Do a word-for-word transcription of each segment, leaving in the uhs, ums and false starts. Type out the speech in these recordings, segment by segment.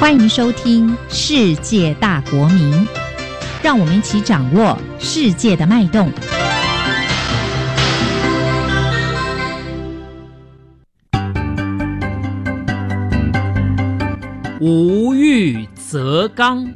欢迎收听《世界大国民》，让我们一起掌握世界的脉动。 无欲则刚。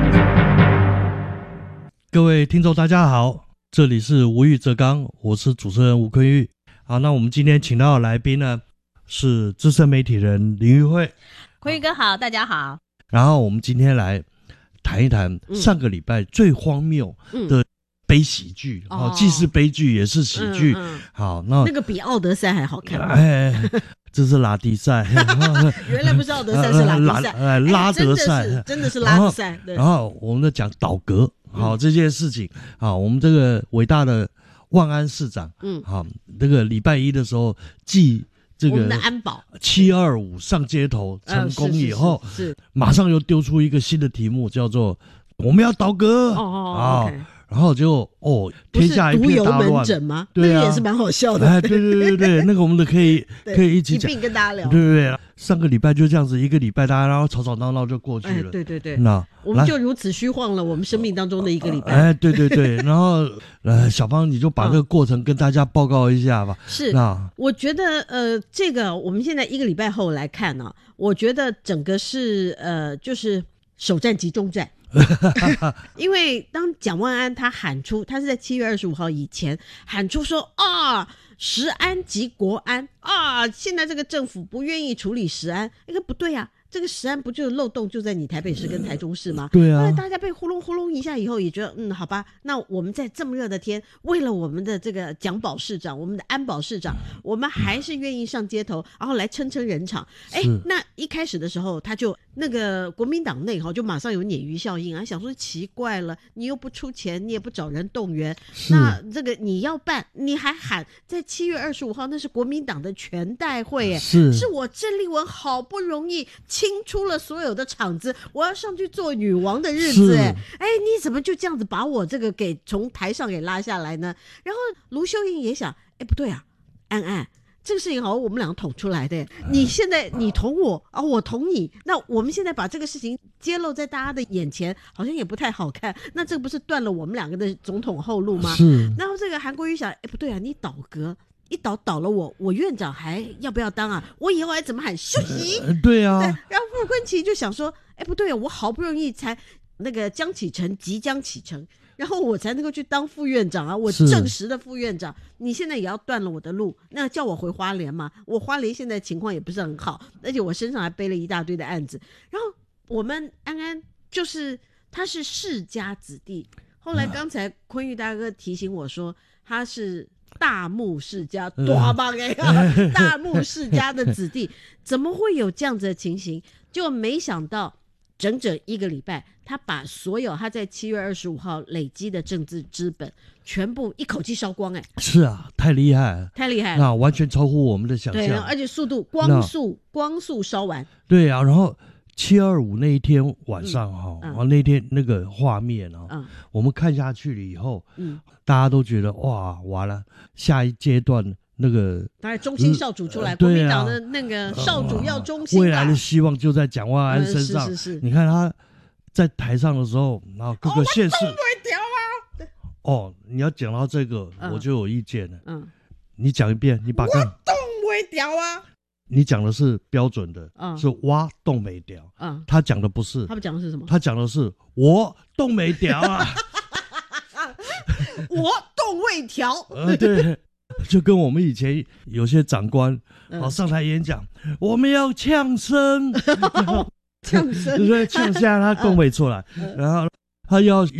各位听众大家好，这里是无欲则刚，我是主持人吴坤玉。好，那我们今天请到的来宾呢是资深媒体人林玉慧。 坤玉哥好，大家好。 然后我们今天来谈一谈上个礼拜最荒谬的悲喜剧，嗯哦、既是悲剧也是喜剧。嗯嗯、好，那那个比奥德赛还好看。 哎，这是拉迪赛。 原来不是奥德赛，是拉迪赛。 哎，拉德赛、哎， 真的是拉德赛。 然后我们在讲倒戈，好、嗯、这件事情，好，我们这个伟大的万安市长，嗯，好，这个礼拜一的时候继这个安保七二五上街头成功以后， 呃、是, 是, 是, 是马上又丢出一个新的题目，叫做我们要倒戈。 哦哦啊。 Okay 然后就哦，天下一片大乱， 不是毒油门诊吗？ 对啊， 那个也是蛮好笑的。 哎，对对对对，那个我们的可以可以一起讲， 一并跟大家聊。 对对对，上个礼拜就这样子，一个礼拜大家然后吵吵闹闹就过去了。 哎、对对对， 那我们就如此虚晃了我们生命当中的一个礼拜。 哎，对对对，然后呃，小芳你就把这个过程跟大家报告一下吧。 是， 那我觉得呃，这个我们现在一个礼拜后来看呢、啊，我觉得整个是呃，就是首战即终战。因为当蒋万安他喊出，他是在七月二十五号以前喊出说啊，食安即国安啊，现在这个政府不愿意处理食安，那个不对啊。这个食安不就是漏洞就在你台北市跟台中市吗？ 对啊， 后来大家被呼隆呼隆一下以后也觉得嗯好吧，那我们在这么热的天，为了我们的这个蒋保市长，我们的安保市长，我们还是愿意上街头，然后来撑撑人场。哎，那一开始的时候他就那个国民党内哈就马上有鲶鱼效应啊，想说奇怪了，你又不出钱，你也不找人动员，那这个你要办，你还喊在七月二十五号那是国民党的全代会，哎， 是是我郑丽文好不容易清出了所有的场子，我要上去做女王的日子，哎哎，你怎么就这样子把我这个给从台上给拉下来呢？然后卢秀燕也想，哎，不对啊，安安，这个事情好像我们两个捅出来的，你现在你捅我啊，我捅你，那我们现在把这个事情揭露在大家的眼前，好像也不太好看，那这个不是断了我们两个的总统后路吗？ 是。 然后这个韩国瑜想，哎，不对啊，你倒戈。一倒倒了我，我院长还要不要当啊？我以后还怎么喊休息？ 呃、对啊。 对，然后傅昆萁就想说，哎，不对啊，我好不容易才那个江启臣即将启程，然后我才能够去当副院长啊，我正式的副院长，你现在也要断了我的路，那叫我回花莲嘛？我花莲现在情况也不是很好，而且我身上还背了一大堆的案子。然后我们安安就是他是世家子弟，后来刚才坤玉大哥提醒我说他是大木世家，大棒哎，大木世家的子弟，怎么会有这样子的情形？就没想到整整一个礼拜，他把所有他在七月二十五号累积的政治资本，全部一口气烧光哎！ 是啊，太厉害了， 太厉害了， 那完全超乎我们的想象。 对，而且速度光速光速烧完。对啊，然后七二五那一天晚上哈、嗯，然后那天那个画面啊、嗯，我们看下去了以后，嗯，大家都觉得哇，完了，下一阶段那个大概中兴少主出来，呃、国民党的那个少主要中兴、 呃，未来的希望就在蒋万安身上。 呃、是是是， 你看他在台上的时候，然后各个县市， 哦，我啊、 哦，你要讲到这个，嗯、我就有意见了。 嗯， 你讲一遍，你把我动不掉啊。 你讲的是标准的， 嗯、 是挖洞没屌， 嗯， 他讲的不是， 他们讲的是什么？ 他讲的是我洞没屌啊， 我洞未调， 呃，对，就跟我们以前有些长官， 嗯、 哦上台演讲，我们要呛声， 呛声， 对，呛下他洞没出来，嗯、然后他要。